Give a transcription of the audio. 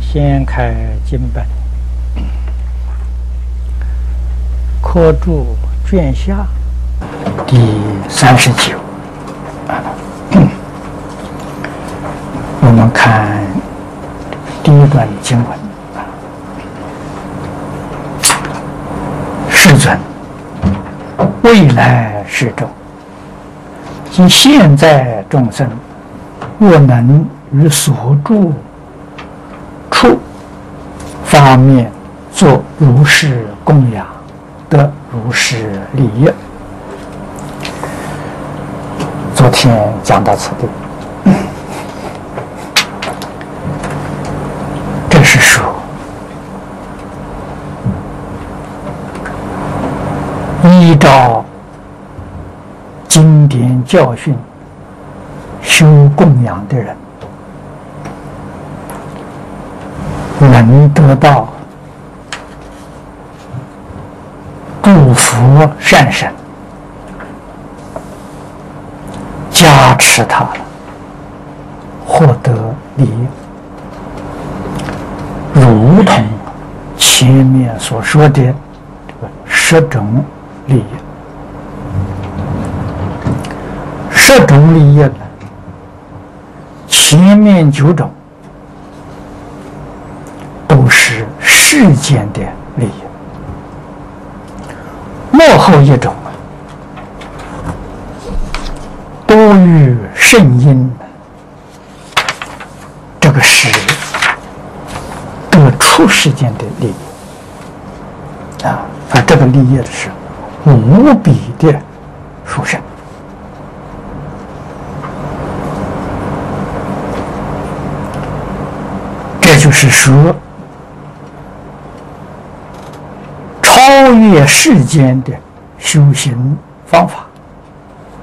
先开经本，科注卷下第39。我们看第一段经文：世尊，未来世众，即现在众生，若能于所住处方面做如是供养，得如是利益。昨天讲到此地，这是说依照经典教训修供养的人，能得到诸佛善神加持他了，获得利益，如同前面所说的这个10种利益。10种利益呢，前面9种都是世间的利益，末后1种多于圣因，这个是得出世间的利益啊！这个利益是无比的殊胜。这就是说，超越世间的修行方法。